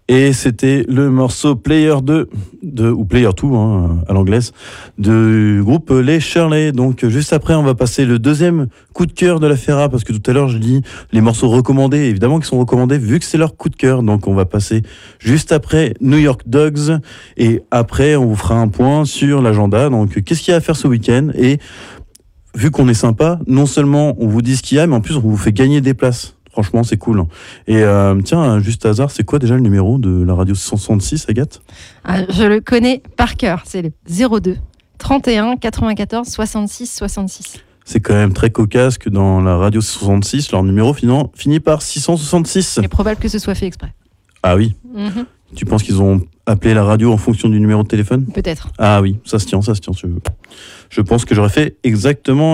Et c'était le morceau Player 2, ou Player 2 à l'anglaise, du groupe Les Shirley. Donc juste après, on va passer le deuxième coup de cœur de la Ferra, parce que tout à l'heure, je dis les morceaux recommandés, évidemment qu'ils sont recommandés vu que c'est leur coup de cœur. Donc on va passer juste après New York Dogs, et après, on vous fera un point sur l'agenda. Donc qu'est-ce qu'il y a à faire ce week-end ? Et vu qu'on est sympa, non seulement on vous dit ce qu'il y a, mais en plus on vous fait gagner des places. Franchement, c'est cool. Et tiens, juste hasard, c'est quoi déjà le numéro de la radio 666, Agathe ? Je le connais par cœur. C'est le 02 31 94 66 66. C'est quand même très cocasse que dans la radio 666, leur numéro finit par 666. Il est probable que ce soit fait exprès. Ah oui. Tu penses qu'ils ont appelé la radio en fonction du numéro de téléphone ? Peut-être. Ah oui, ça se tient. Je pense que j'aurais fait exactement